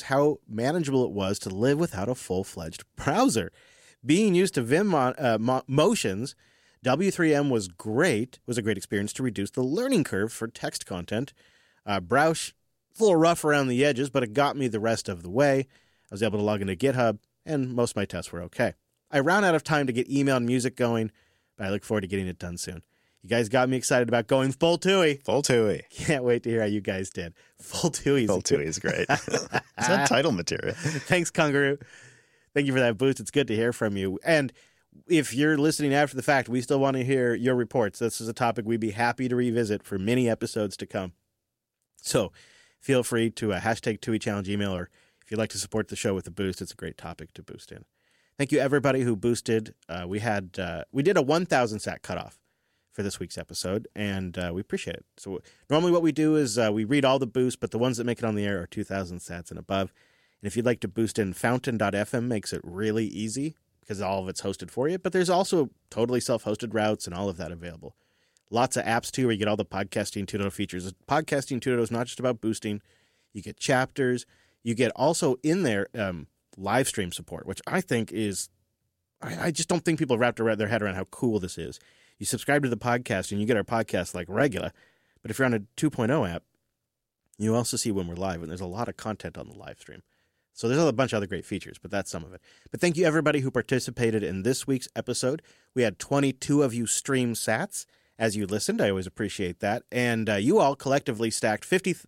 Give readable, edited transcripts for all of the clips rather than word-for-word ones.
how manageable it was to live without a full-fledged browser. Being used to Vim motions, W3M was a great experience to reduce the learning curve for text content. Browse, a little rough around the edges, but it got me the rest of the way. I was able to log into GitHub, and most of my tests were okay. I ran out of time to get email and music going, but I look forward to getting it done soon. You guys got me excited about going full TUI. Full TUI. Can't wait to hear how you guys did. Full TUI. Full TUI is great. Is that title material? Thanks, Kangaroo. Thank you for that boost. It's good to hear from you. And if you're listening after the fact, we still want to hear your reports. This is a topic we'd be happy to revisit for many episodes to come. So feel free to hashtag TUI Challenge email, or if you'd like to support the show with a boost, it's a great topic to boost in. Thank you, everybody who boosted. We did a 1,000 sat cutoff for this week's episode, and we appreciate it. So normally what we do is we read all the boosts, but the ones that make it on the air are 2,000 sats and above. And if you'd like to boost in, Fountain.fm makes it really easy because all of it's hosted for you, but there's also totally self-hosted routes and all of that available. Lots of apps, too, where you get all the Podcasting 2.0 features. Podcasting 2.0 is not just about boosting. You get chapters. You get also in there live stream support, which I think is – I just don't think people have wrapped their head around how cool this is. You subscribe to the podcast, and you get our podcast like regular. But if you're on a 2.0 app, you also see when we're live, and there's a lot of content on the live stream. So there's a bunch of other great features, but that's some of it. But thank you, everybody who participated in this week's episode. We had 22 of you stream sats as you listened. I always appreciate that. And you all collectively stacked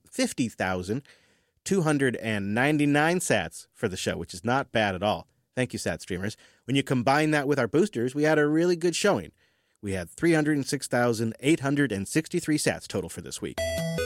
50,299 sats for the show, which is not bad at all. Thank you, sat streamers. When you combine that with our boosters, we had a really good showing. We had 306,863 sats total for this week.